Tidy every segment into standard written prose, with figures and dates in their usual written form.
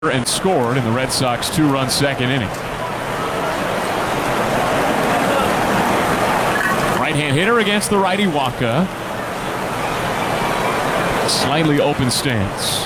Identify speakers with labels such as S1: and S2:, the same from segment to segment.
S1: and scored in the Red Sox 2-run second inning. Right-hand hitter against the righty Wacha. Slightly open stance.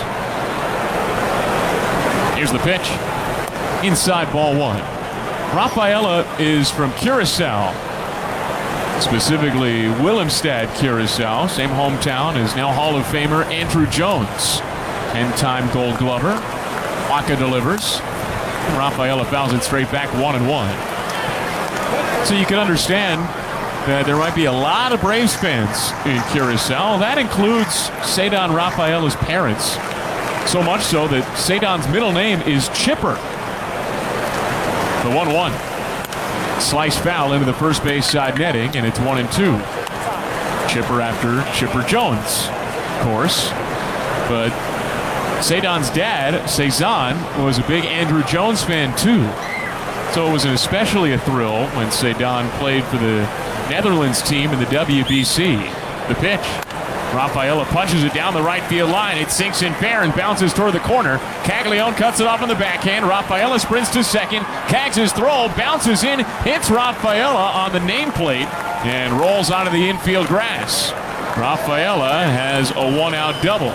S1: Here's the pitch. Inside, ball one. Rafaela is from Curacao. Specifically Willemstad, Curacao. Same hometown as now Hall of Famer Andruw Jones. 10-time Gold Glover. Wacha delivers. Rafaela fouls it straight back, 1-1. So you can understand that there might be a lot of Braves fans in Curacao. That includes Ceddanne Rafaela's parents. So much so that Ceddanne's middle name is Chipper. The 1-1. Slice foul into the first base side netting, and it's 1-2. Chipper after Chipper Jones, of course. But Ceddanne's dad, Cezanne, was a big Andruw Jones fan too. So it was especially a thrill when Ceddanne played for the Netherlands team in the WBC. The pitch. Rafaela punches it down the right field line. It sinks in fair and bounces toward the corner. Caglione cuts it off on the backhand. Rafaela sprints to second. Kaggs' throw bounces in, hits Rafaela on the nameplate, and rolls onto the infield grass. Rafaela has a one-out double.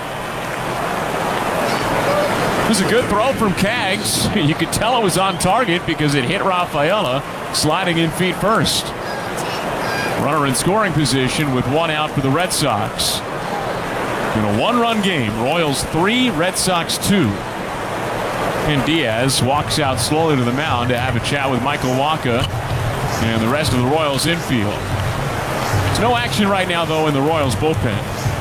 S1: It was a good throw from Kaggs. You could tell it was on target because it hit Rafaela sliding in feet first. Runner in scoring position with one out for the Red Sox. In a one-run game, Royals 3, Red Sox 2. And Diaz walks out slowly to the mound to have a chat with Michael Wacha and the rest of the Royals infield. There's no action right now, though, in the Royals bullpen.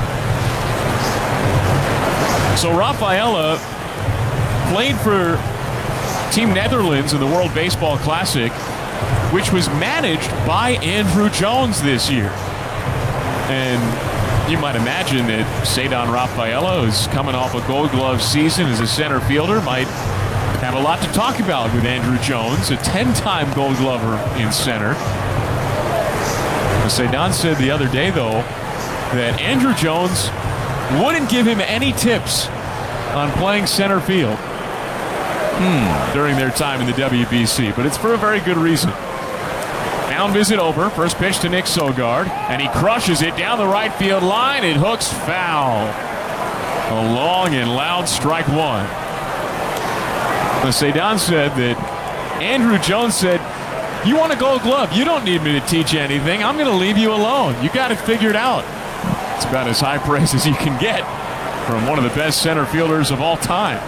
S1: So Rafaela played for Team Netherlands in the World Baseball Classic, which was managed by Andruw Jones this year. And you might imagine that Ceddanne Rafaela, who's coming off a Gold Glove season as a center fielder, might have a lot to talk about with Andruw Jones, a 10-time Gold Glover in center. Ceddanne said the other day, though, that Andruw Jones wouldn't give him any tips on playing center field during their time in the WBC, but it's for a very good reason. Mound visit over. First pitch to Nick Sogard, and he crushes it down the right field line. It hooks foul. A long and loud strike one. Ceddanne said that Andruw Jones said, "You want a Gold Glove? You don't need me to teach you anything. I'm going to leave you alone. You got it figured out." It's about as high praise as you can get from one of the best center fielders of all time.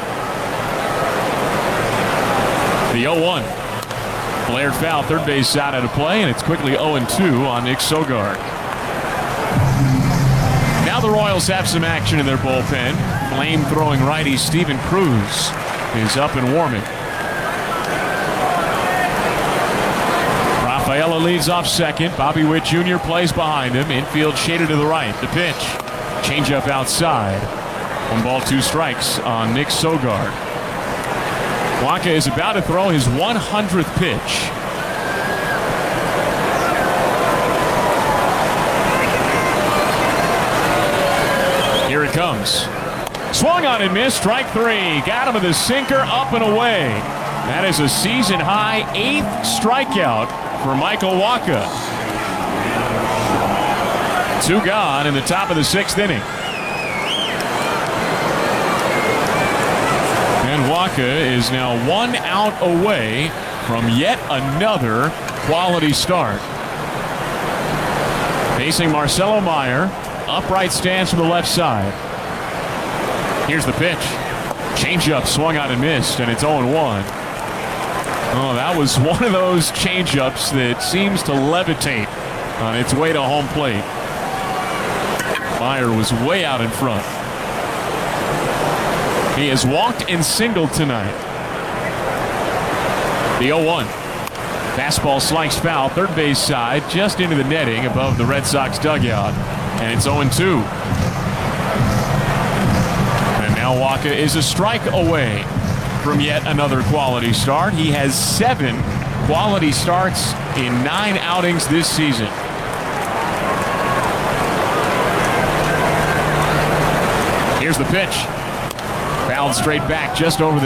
S1: The 0-1. Blair foul, third base side out of play, and it's quickly 0-2 on Nick Sogard. Now the Royals have some action in their bullpen. Flame-throwing righty Steven Cruz is up and warming. Rafaela leads off second. Bobby Witt Jr. plays behind him. Infield shaded to the right. The pitch. Changeup outside. 1 ball, 2 strikes on Nick Sogard. Wacha is about to throw his 100th pitch. Here it comes. Swung on and missed. Strike 3. Got him with a sinker, up and away. That is a season-high 8th strikeout for Michael Wacha. 2 gone in the top of the 6th inning. And Wacha is now 1 out away from yet another quality start. Facing Marcelo Meyer, upright stance from the left side. Here's the pitch. Changeup swung on and missed, and it's 0-1. Oh, that was one of those changeups that seems to levitate on its way to home plate. Meyer was way out in front. He has walked and singled tonight. The 0-1. Fastball sliced foul, third base side, just into the netting above the Red Sox dugout. And it's 0-2. And now Wacha is a strike away from yet another quality start. He has 7 quality starts in 9 outings this season. Here's the pitch. Foul fouled straight back just over the